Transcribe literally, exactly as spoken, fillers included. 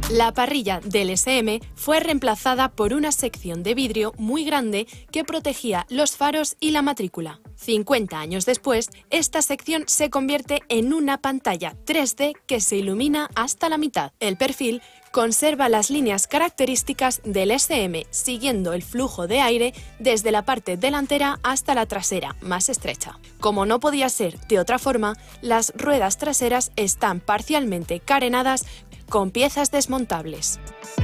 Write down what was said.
La parrilla del S M fue reemplazada por una sección de vidrio muy grande que protegía los faros y la matrícula. cincuenta años después, esta sección se convierte en una pantalla tres D que se ilumina hasta la mitad. El perfil conserva las líneas características del S M, siguiendo el flujo de aire desde la parte delantera hasta la trasera, más estrecha. Como no podía ser de otra forma, las ruedas traseras están parcialmente carenadas con piezas desmontables.